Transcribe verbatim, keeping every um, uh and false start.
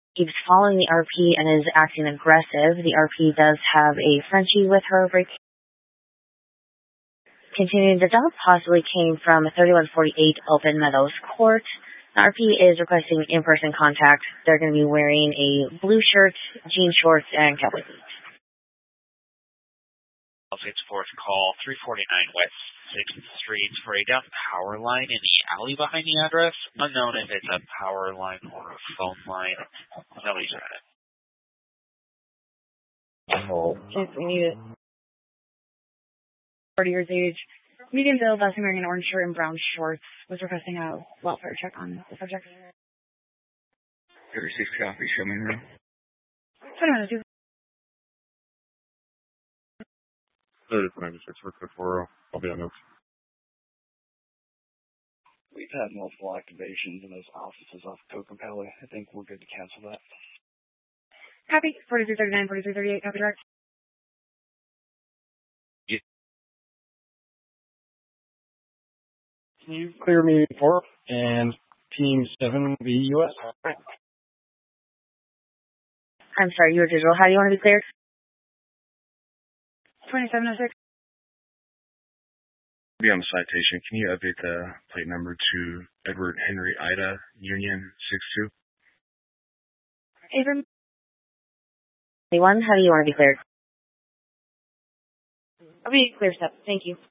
keeps following the R P and is acting aggressive. The R P does have a Frenchie with her. Break. Continuing, the dog possibly came from thirty-one forty-eight Open Meadows Court. The R P is requesting in-person contact. They're going to be wearing a blue shirt, jean shorts, and cowboy boots. It's fourth call, three forty-nine West sixth Street for a down power line in the alley behind the address. Unknown if it's a power line or a phone line. Nobody's read it. Oh. Just need it. forty years age. Medium build, last wearing an orange shirt and brown shorts. Was requesting a welfare check on the subject. thirty-six copy, show me room. twenty-one thirty-four ninety-six, we're good for, I'll be on notes. We've had multiple activations in those offices off Cocompelli. I think we're good to cancel that. Copy. forty-three thirty-nine, forty-three thirty-eight, copy direct. Yeah. Can you clear me four and team seven V U S? I'm sorry, you were digital. How do you want to be cleared? twenty-seven oh six. Be on the citation. Can you update the plate number to Edward Henry Ida Union six two? Abram. Anyone? How do you want to be cleared? I'll be clear step. Thank you.